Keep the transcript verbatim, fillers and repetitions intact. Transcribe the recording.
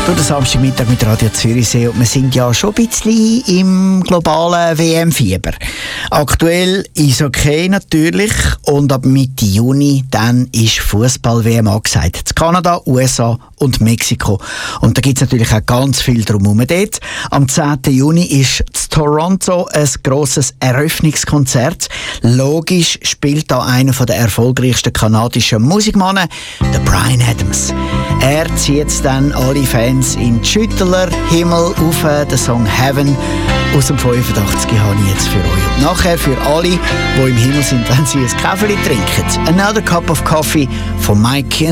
Durch den Samstagmittag mit Radio Zürichsee und wir sind ja schon ein bisschen im globalen W M-Fieber. Aktuell Eishockey natürlich und ab Mitte Juni dann ist Fußball-W M angesagt. In Kanada, U S A und Mexiko. Und da gibt es natürlich auch ganz viel drumherum. Dort am zehnten Juni ist in Toronto ein grosses Eröffnungskonzert. Logisch spielt da einer der erfolgreichsten kanadischen Musikmannen, der Bryan Adams. Er zieht dann alle Fans in den Schüttler Himmel auf. Den Song Heaven aus dem fünfundachtzig habe ich jetzt für euch. Und nachher für alle, die im Himmel sind, wenn sie ein Käferli trinken. Another Cup of Coffee von Mike